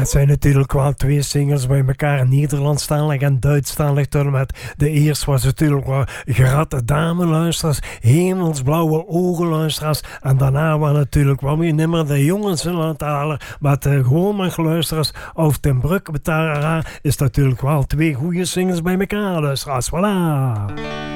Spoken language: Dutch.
Het zijn natuurlijk wel twee singles bij elkaar, Nederlandstalig en Duitsstalig. Met de eerste was natuurlijk wel Geratte dame luisteraars, hemelsblauwe ogen luisteraars. En daarna was natuurlijk wel weer nimmer de jongens laten halen. Maar gewoon maar luisteraars of ten Brugge betalen is natuurlijk wel twee goede singles bij elkaar luisteraars. Voilà.